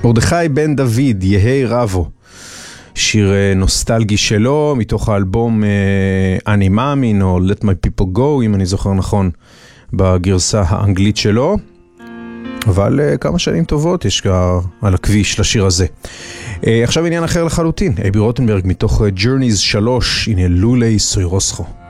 מרדכי בן דוד, יהי רבו, שיר נוסטלגי שלו, מתוך האלבום אני מאמין, או Let My People Go, אם אני זוכר נכון, בגרסה האנגלית שלו. אבל כמה שנים טובות יש על הכביש לשיר הזה. עכשיו עניין אחר לחלוטין, אייבי רוטנברג מתוך Journeys 3, הנה לולי סוירוסכו.